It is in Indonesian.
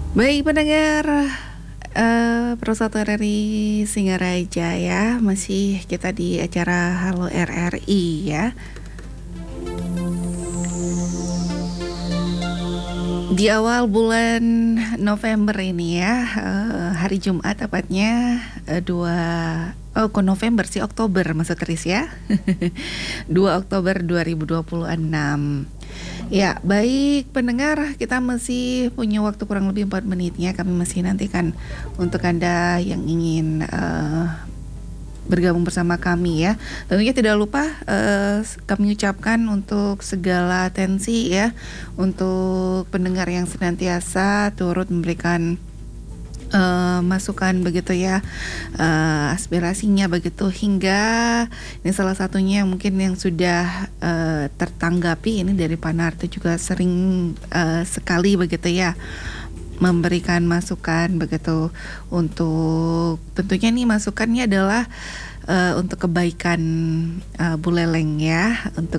Baik pendengar, Persatuan RRI Singaraja ya, masih kita di acara Halo RRI ya. Di awal bulan November ini ya, hari Jumat tepatnya 2 November sih, Oktober maksud Tris ya. 2 Oktober 2026. Ya, baik pendengar, kita masih punya waktu kurang lebih 4 menitnya. Kami masih nantikan untuk Anda yang ingin bergabung bersama kami ya. Tentunya tidak lupa kami ucapkan untuk segala atensi ya, untuk pendengar yang senantiasa turut memberikan masukan begitu ya, aspirasinya begitu, hingga ini salah satunya mungkin yang sudah tertanggapi ini dari Pak Narto juga sering sekali begitu ya memberikan masukan begitu, untuk tentunya nih masukannya adalah untuk kebaikan Buleleng ya, untuk